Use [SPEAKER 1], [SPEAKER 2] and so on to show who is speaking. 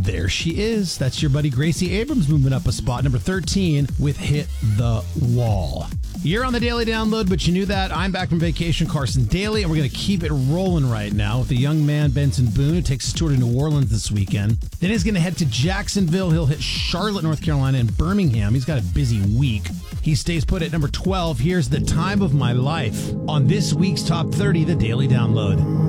[SPEAKER 1] There she is. That's your buddy Gracie Abrams moving up a spot, number 13, with Hit the Wall. You're on the Daily Download, but you knew that. I'm back from vacation, Carson Daly, and we're going to keep it rolling right now with the young man, Benson Boone, who takes his tour to New Orleans this weekend. Then he's going to head to Jacksonville. He'll hit Charlotte, North Carolina, and Birmingham. He's got a busy week. He stays put at number 12. Here's The Time of My Life on this week's Top 30, the Daily Download.